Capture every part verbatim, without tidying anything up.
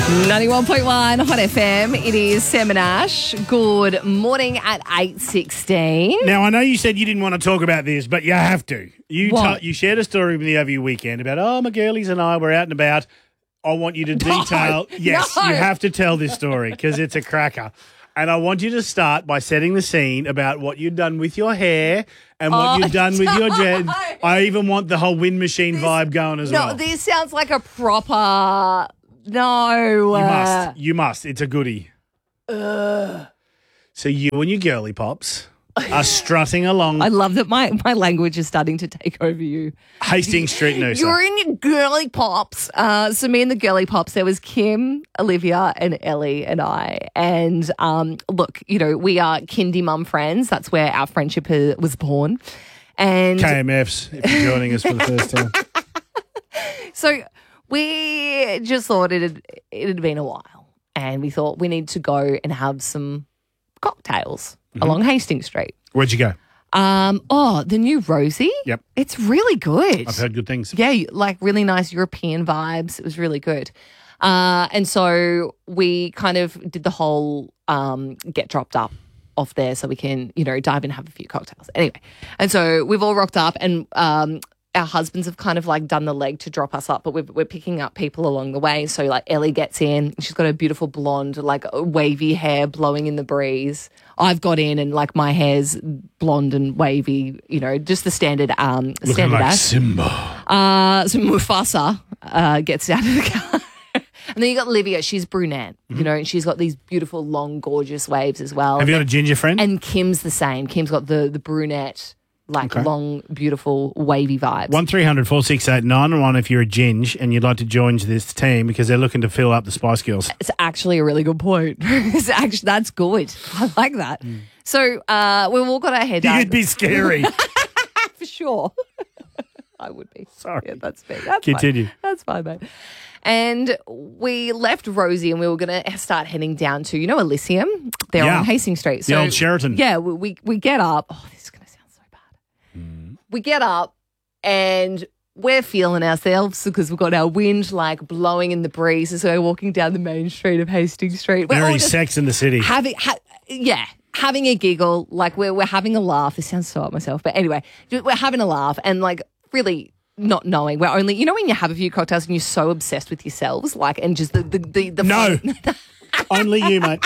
ninety-one point one Hot F M. It is Sam and Ash. Good morning at eight sixteen. Now, I know you said you didn't want to talk about this, but you have to. You What? t- you shared a story with me over your weekend about, oh, my girlies and I were out and about. I want you to detail. yes, no. you have to tell this story because it's a cracker. And I want you to start by setting the scene about what you've done with your hair and what Oh, you've done with your dread. no. I even want the whole wind machine vibe going as No, well. this sounds like a proper. No. You uh, must. You must. It's a goodie. So you and your girly pops are strutting along I love that my, my language is starting to take over you. Hastings Street, Noosa. You're in your girly pops. Uh, so me and the girly pops, there was Kim, Olivia, and Ellie and I. And um, look, you know, we are kindy mum friends. That's where our friendship uh, was born. And K M Fs, if you're joining us for the first time. so we just thought it had, it had been a while. And we thought we need to go and have some cocktails along Hastings Street. Where'd you go? Um, oh, the new Rosie. Yep. It's really good. I've heard good things. Yeah, like really nice European vibes. It was really good. Uh, and so we kind of did the whole um, get dropped up off there so we can, you know, dive in and have a few cocktails. Anyway, and so we've all rocked up and um, our husbands have kind of like done the leg to drop us up, but we're, we're picking up people along the way. So like Ellie gets in. She's got a beautiful blonde, like wavy hair blowing in the breeze. I've got in and like my hair's blonde and wavy, you know, just the standard um Looking standard like ass. Simba. Uh, so Mufasa uh, gets out of the car. And then you got Olivia. She's brunette, you know, and she's got these beautiful, long, gorgeous waves as well. Have you got a ginger friend? And Kim's the same. Kim's got the the brunette, like Okay. long, beautiful, wavy vibes. one three hundred four six eight nine one if you're a ginge and you'd like to join this team because they're looking to fill up the Spice Girls. It's actually a really good point. It's actually, that's good. I like that. So uh, we've all got our head down. You'd be scary. For sure. I would be. Sorry. Yeah, that's me. That's Continue. Fine. That's fine, mate. And we left Rosie and we were going to start heading down to, you know, Elysium? They're Yeah. on Hastings Street. The old Sheraton. Yeah, we, we, we get up. Oh, this is going to sound so bad. Mm. We get up and we're feeling ourselves because we've got our wind like blowing in the breeze as we're walking down the main street of Hastings Street. We're all Very just Sex in the City. having, ha- yeah, having a giggle, like we're we're having a laugh. This sounds so at myself, but anyway, we're having a laugh and like really not knowing. We're only, you know, when you have a few cocktails and you're so obsessed with yourselves, like, and just the the the, the No. fun- Only you, mate.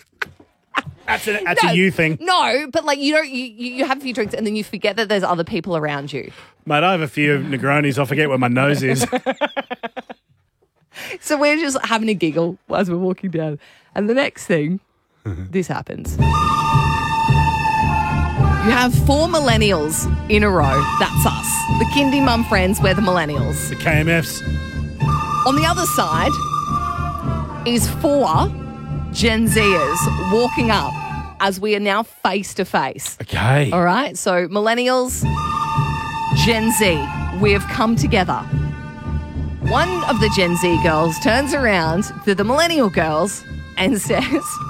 That's a, that's No, a you thing. No, but like you don't, you you you have a few drinks and then you forget that there's other people around you. Mate, I have a few Negronis. I forget where my nose is. So we're just having a giggle as we're walking down, and the next thing, this happens. You have four millennials in a row. That's us. The kindy mum friends, we're the millennials. The K M Fs. On the other side is four Gen Zers walking up as we are now face to face. Okay. All right? So millennials, Gen Z, we have come together. One of the Gen Z girls turns around to the millennial girls and says,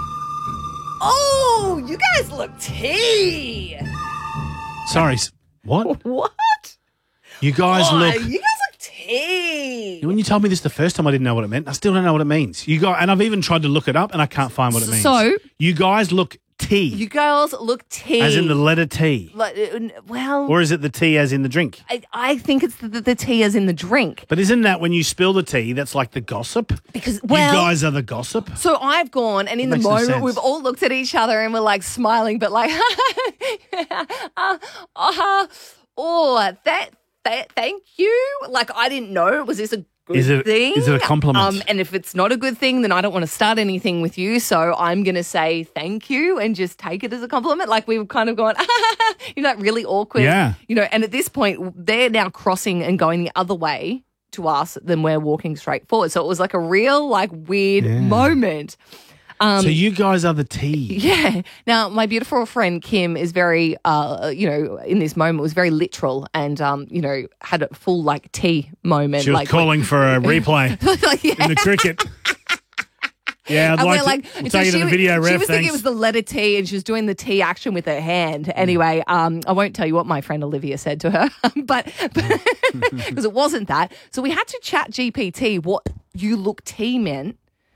"Oh, you guys look tea." Sorry. s- What? What? You guys Oh, look... you guys look tea. When you told me this the first time, I didn't know what it meant. I still don't know what it means. You got, and I've even tried to look it up, and I can't find what it means. So- you guys look T, You girls look tea. as in the letter T, Like, uh, well, or is it the T as in the drink? I, I think it's the, the, the tea as in the drink. But isn't that when you spill the tea? That's like the gossip. Because, well, you guys are the gossip. so I've gone, and in the Makes no moment, sense. we've all looked at each other and we're like smiling, but like, uh, uh, oh, that, that, thank you. Like, I didn't know. Was this a good Is it- thing? is it a compliment? Um, and if it's not a good thing, then I don't want to start anything with you. So I'm going to say thank you and just take it as a compliment. Like we've kind of gone, you know, really awkward. Yeah. You know, and at this point, they're now crossing and going the other way to us than we're walking straight forward. So it was like a real, like, weird Yeah. moment. Um, so you guys are the T. Yeah. Now, my beautiful friend Kim is very, uh, you know, in this moment was very literal and, um, you know, had a full like tea moment. She was like, calling for a replay like, yeah. in the cricket. Yeah, I'd And like we're to like, we'll so take you to she the was- video She ref, was thinking thanks. it was the letter T, and she was doing the T action with her hand. Anyway, um, I won't tell you what my friend Olivia said to her, but because it wasn't that. So we had to chat G P T what "you look T" meant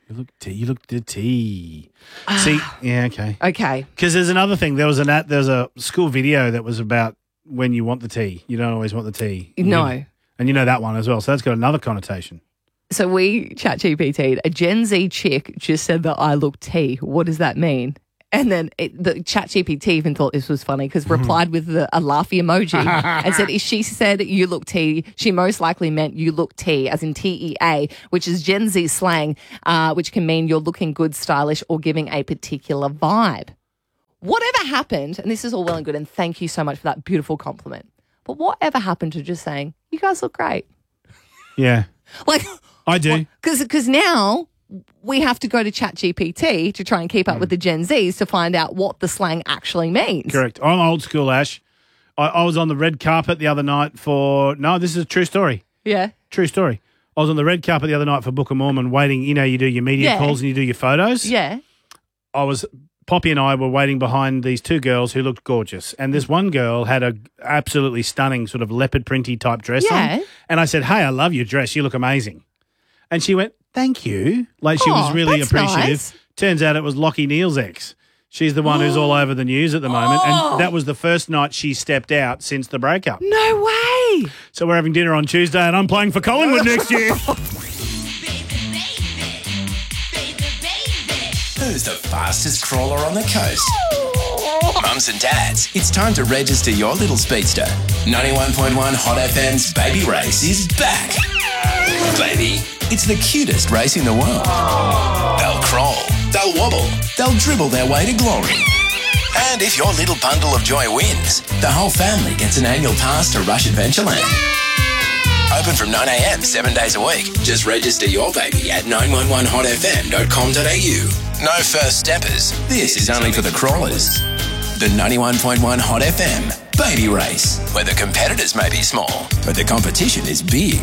You look T. You look the T. See, yeah, okay. Okay. Because there's another thing. There was an at, there was a school video that was about when you want the tea. You don't always want the tea. No. You, and you know that one as well. So that's got another connotation. So we chat G P T'd. A Gen Z chick just said that I look T. What does that mean? And then it, the chat G P T even thought this was funny because replied with the, a laughy emoji and said, if she said you look T, she most likely meant you look T, as in T E A, which is Gen Z slang, uh, which can mean you're looking good, stylish, or giving a particular vibe. Whatever happened, and this is all well and good, and thank you so much for that beautiful compliment, but whatever happened to just saying, you guys look great? Yeah. Like, I do. Because now we have to go to Chat G P T to try and keep up mm. with the Gen Zs to find out what the slang actually means. Correct. I'm old school, Ash. I, I was on the red carpet the other night for, no, this is a true story. Yeah. True story. I was on the red carpet the other night for Book of Mormon waiting, you know, you do your media yeah. calls and you do your photos. Yeah. I was, Poppy and I were waiting behind these two girls who looked gorgeous. And this one girl had a absolutely stunning sort of leopard printy type dress yeah. on. And I said, hey, I love your dress. You look amazing. And she went, thank you. Like she oh, was really that's appreciative. Nice. Turns out it was Lockie Neal's ex. She's the one who's all over the news at the moment. Oh. And that was the first night she stepped out since the breakup. No way. So we're having dinner on Tuesday and I'm playing for Collingwood next year. Who's the fastest crawler on the coast? Mums and dads, it's time to register your little speedster. ninety-one point one Hot F M's Baby Race is back. Baby, it's the cutest race in the world. They'll crawl, they'll wobble, they'll dribble their way to glory. And if your little bundle of joy wins, the whole family gets an annual pass to Rush Adventureland. Open from nine a m seven days a week. Just register your baby at nine one one hot f m dot com dot a u. No first steppers. This is only for the crawlers. The ninety-one point one Hot F M Baby Race, where the competitors may be small, but the competition is big.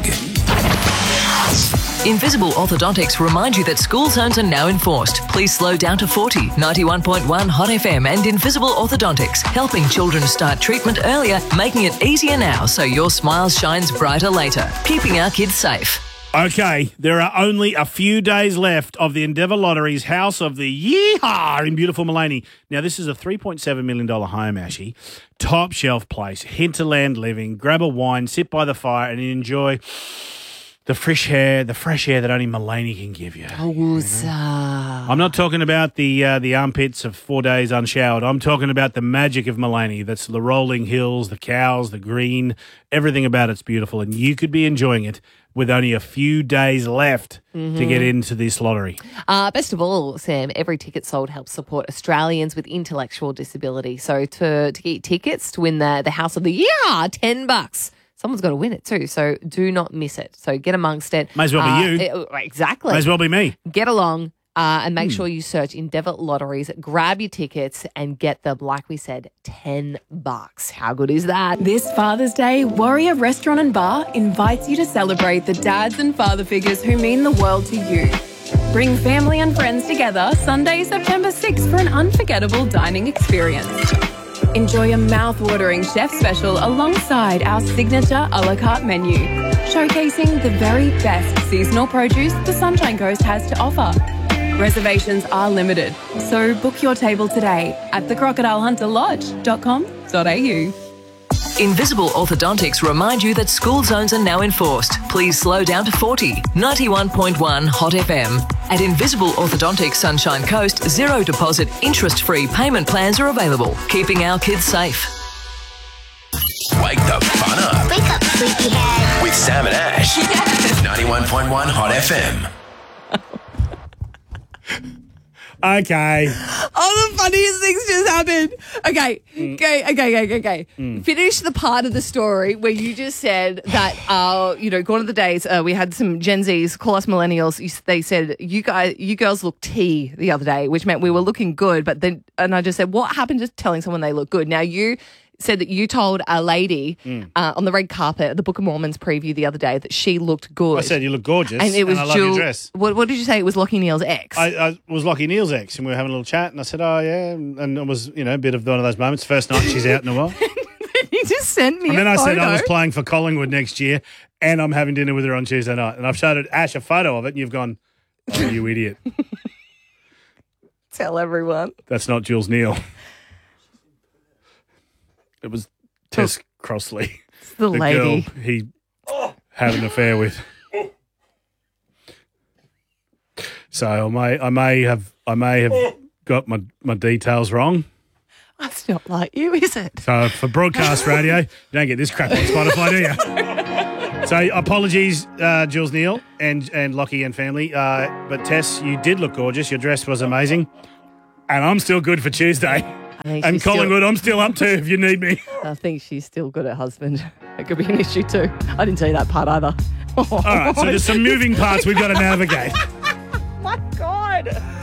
Invisible Orthodontics remind you that school zones are now enforced. Please slow down to forty. ninety-one point one Hot F M and Invisible Orthodontics, helping children start treatment earlier, making it easier now so your smile shines brighter later. Keeping our kids safe. Okay, there are only a few days left of the Endeavour Lottery's House of the Yeehaw in beautiful Maleny. Now, this is a three point seven million dollars home, Ashy. Top shelf place, hinterland living. Grab a wine, sit by the fire and enjoy the fresh air, the fresh air that only Maleny can give you. Oh, you know? I'm not talking about the uh, the armpits of four days unshowered. I'm talking about the magic of Maleny. That's the rolling hills, the cows, the green, everything about it's beautiful. And you could be enjoying it with only a few days left mm-hmm. to get into this lottery. Uh, best of all, Sam, every ticket sold helps support Australians with intellectual disability. So to, to get tickets to win the, the House of the Year, ten bucks. Someone's got to win it too, so do not miss it. So get amongst it. May as well uh, be you. It, exactly. May as well be me. Get along uh, and make hmm. sure you search Endeavour Lotteries, grab your tickets and get them, like we said, ten bucks. How good is that? This Father's Day, Warrior Restaurant and Bar invites you to celebrate the dads and father figures who mean the world to you. Bring family and friends together Sunday, September sixth for an unforgettable dining experience. Enjoy a mouth-watering chef special alongside our signature a la carte menu, showcasing the very best seasonal produce the Sunshine Coast has to offer. Reservations are limited, so book your table today at the crocodile hunter lodge dot com dot a u. Invisible Orthodontics remind you that school zones are now enforced. Please slow down to forty. ninety-one point one Hot F M. At Invisible Orthodontics Sunshine Coast, zero deposit, interest-free payment plans are available, keeping our kids safe. Wake the fun up. Wake up, sleepyhead. With Sam and Ash. Yes. ninety-one point one Hot F M. Okay. Oh, the funniest things just happened. Okay, mm. okay, okay, okay, okay. Mm. Finish the part of the story where you just said that, uh, you know, gone are the days. Uh, we had some Gen Zs call us millennials. You, they said you guys, you girls look tea the other day, which meant we were looking good. But then, and I just said, what happened to telling someone they look good? Now you said that you told a lady mm. uh, on the red carpet at the Book of Mormon's preview the other day that she looked good. I said you look gorgeous, and it was and I love Jill, your dress. What, what did you say? It was Lockie Neal's ex. I, I was Lockie Neal's ex, and we were having a little chat, and I said, "Oh yeah," and it was you know a bit of one of those moments. First night she's out in a while. You just sent me. And a then I photo. said I was playing for Collingwood next year, and I'm having dinner with her on Tuesday night, and I've showed Ash a photo of it, and you've gone, You idiot. Tell everyone. That's not Jules Neal. It was Tess Crossley. It's the, the lady. girl he had an affair with. So I may, I may have, I may have got my, my details wrong. That's not like you, is it? So for broadcast radio, you don't get this crap on Spotify, do you? So apologies, uh, Jules Neal and and Lockie and family. Uh, but Tess, you did look gorgeous. Your dress was amazing, and I'm still good for Tuesday. I think And she's still- Collingwood, I'm still up too if you need me. I think she's still good at husband. It could be an issue too. I didn't tell you that part either. All right, so there's some moving parts we've got to navigate. My God.